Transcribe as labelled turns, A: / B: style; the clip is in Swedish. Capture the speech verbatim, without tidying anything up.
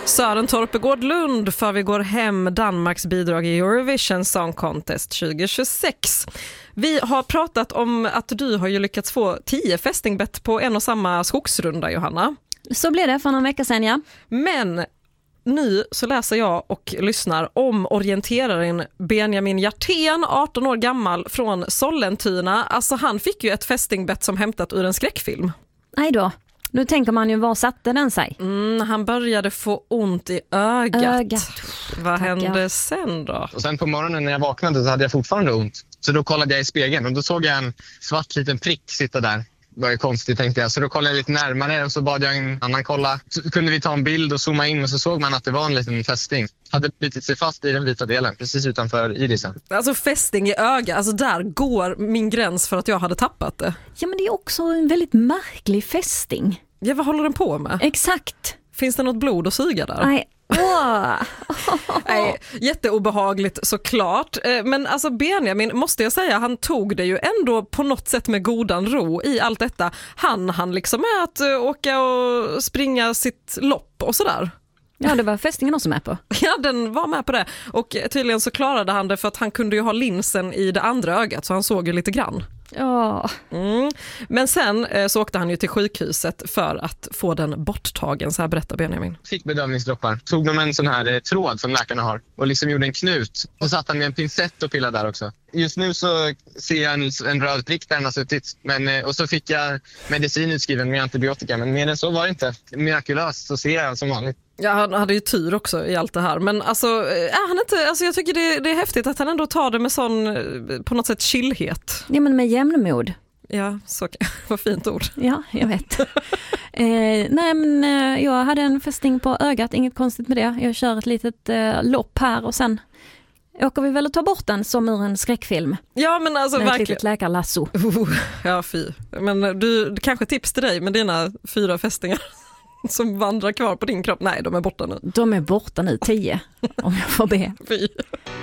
A: Sören Torpegård Lund för vi går hem Danmarks bidrag i Eurovision Song Contest tjugo tjugosex. Vi har pratat om att du har ju lyckats få tio fästingbett på en och samma skogsrunda, Johanna.
B: Så blev det för någon vecka sedan, ja.
A: Men nu så läser jag och lyssnar om orienteraren Benjamin Hjertén, arton år gammal, från Sollentuna. Alltså han fick ju ett fästingbett som hämtat ur en skräckfilm.
B: Nej då. Nu tänker man ju, var satte den sig?
A: Mm, han började få ont i ögat. ögat. Vad
B: Tackar.
A: hände sen då?
C: Och sen på morgonen när jag vaknade så hade jag fortfarande ont. Så då kollade jag i spegeln och då såg jag en svart liten prick sitta där. Det var ju konstigt, tänkte jag. Så då kollade jag lite närmare och så bad jag en annan kolla. Så kunde vi ta en bild och zooma in och så såg man att det var en liten fästing. Hade bitit sig fast i den vita delen, precis utanför irisen.
A: Alltså fästing i öga, alltså där går min gräns för att jag hade tappat det.
B: Ja, men det är också en väldigt märklig fästing.
A: Ja, vad håller den på med?
B: Exakt.
A: Finns det något blod att suga där?
B: Nej. Åh.
A: Nej, jätteobehagligt såklart. Men alltså Benjamin, måste jag säga, han tog det ju ändå på något sätt med godan ro i allt detta. Han han liksom med att åka och springa sitt lopp och sådär.
B: Ja, det var fästingen också med på.
A: Ja, den var med på det. Och tydligen så klarade han det för att han kunde ju ha linsen i det andra ögat så han såg ju lite grann.
B: Ja.
A: Mm. Men sen eh, så åkte han ju till sjukhuset för att få den borttagen, så här berättar Benjamin.
C: Fick bedövningsdroppar. Tog de en sån här eh, tråd som läkarna har och liksom gjorde en knut. Och satt han med en pincett och pillade där också. Just nu så ser jag en, en röd prick där den har suttit. Men, eh, och så fick jag medicin utskriven med antibiotika. Men mer än så var det inte. Mirakulöst så ser jag som vanligt.
A: Ja, han hade ju tur också i allt det här. Men alltså, är han inte, alltså jag tycker det, det är häftigt att han ändå tar det med sån, på något sätt, chillhet.
B: Ja, men med jämnmod.
A: Ja, så vad fint ord.
B: Ja, jag vet. eh, nej, men eh, jag hade en fästing på ögat, inget konstigt med det. Jag kör ett litet eh, lopp här och sen åker vi väl att ta bort den som ur en skräckfilm.
A: Ja, men alltså
B: med
A: verkligen.
B: ett litet läkarlasso.
A: Oh, ja, fy. Men du, kanske tips till dig med dina fyra fästingar som vandrar kvar på din kropp. Nej, de är borta nu.
B: De är borta nu, tio, om jag får be.
A: Fy.